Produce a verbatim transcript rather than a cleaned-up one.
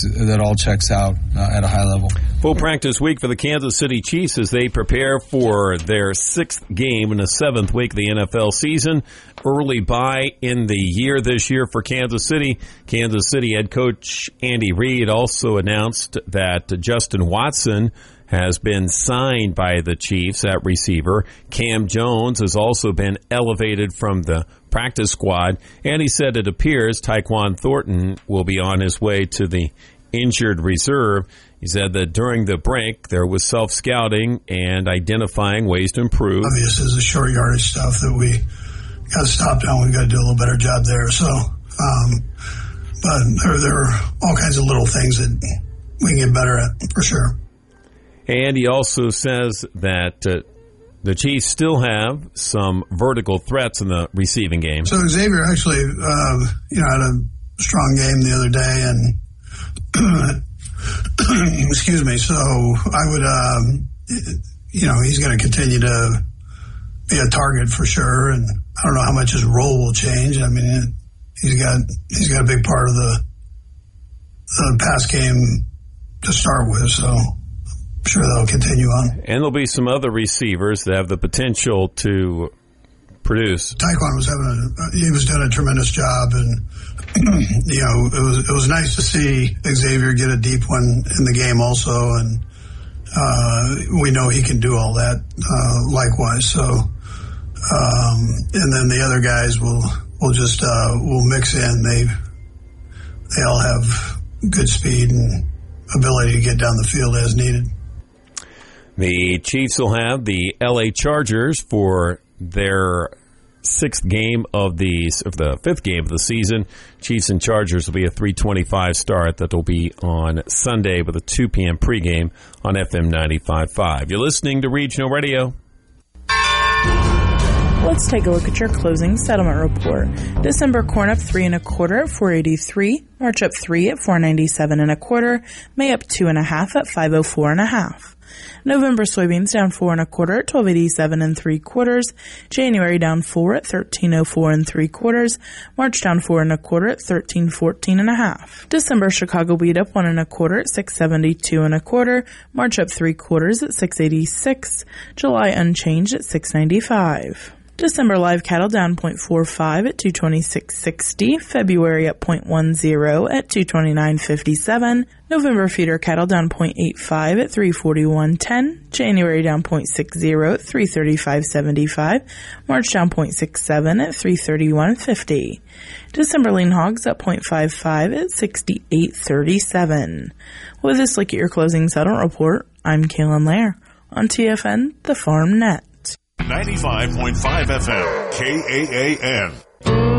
that all checks out uh, at a high level. Full practice week for the Kansas City Chiefs as they prepare for their sixth game in the seventh week of the N F L season. Early bye in the year this year for Kansas City. Kansas City head coach Andy Reid also announced that Justin Watson has been signed by the Chiefs at receiver. Cam Jones has also been elevated from the practice squad, and he said it appears Tyquan Thornton will be on his way to the injured reserve. He said that during the break there was self-scouting and identifying ways to improve. Obviously, this is short yardage stuff that we got to stop down. We've got to do a little better job there. So, um, but there, there are all kinds of little things that we can get better at, for sure. And he also says that uh, the Chiefs still have some vertical threats in the receiving game. So Xavier actually, uh, you know, had a strong game the other day, and excuse me. So I would, um, you know, he's going to continue to be a target for sure, and I don't know how much his role will change. I mean, he's got he's got a big part of the the pass game to start with, so. Sure, that'll continue on. And there'll be some other receivers that have the potential to produce. Tyquan was having a, he was doing a tremendous job, and you know it was it was nice to see Xavier get a deep one in the game also, and uh, we know he can do all that uh, likewise. So, um, and then the other guys will will just uh, will mix in. They they all have good speed and ability to get down the field as needed. The Chiefs will have the L A Chargers for their sixth game of the of the fifth game of the season. Chiefs and Chargers will be a three twenty-five start that will be on Sunday with a two p.m. pregame on F M ninety-five point five. You're listening to Regional Radio. Let's take a look at your closing settlement report. December corn up three and a quarter at four eighty-three. March up three at four ninety-seven and a quarter. May up two and a half at five oh four and a half. November soybeans down four and a quarter at twelve eighty-seven and three quarters. January down four at thirteen oh four and three quarters. March down four and a quarter at thirteen fourteen and a half. December Chicago wheat up one and a quarter at six seventy-two and a quarter. March up three quarters at six eighty-six. July unchanged at six ninety-five. December live cattle down zero point four five at two twenty-six sixty. February up zero point one zero at two twenty-nine fifty-seven. November feeder cattle down zero point eight five at three forty-one ten. January down zero point six zero at three thirty-five seventy-five. March down zero point six seven at three thirty-one fifty. December lean hogs up zero point five five at sixty-eight thirty-seven. With this look at your closing settlement report, I'm Kaylin Lair on T F N, the Farm Net. ninety-five point five F M, K A A N.